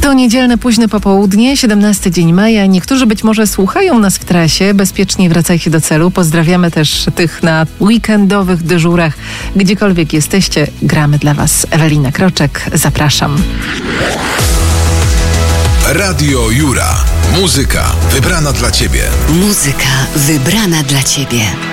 To niedzielne późne popołudnie, 17 dzień maja. Niektórzy być może słuchają nas w trasie. Bezpiecznie wracajcie do celu. Pozdrawiamy też tych na weekendowych dyżurach. Gdziekolwiek jesteście, gramy dla Was. Ewelina Kroczek, zapraszam. Radio Jura. Muzyka wybrana dla Ciebie. Muzyka wybrana dla Ciebie.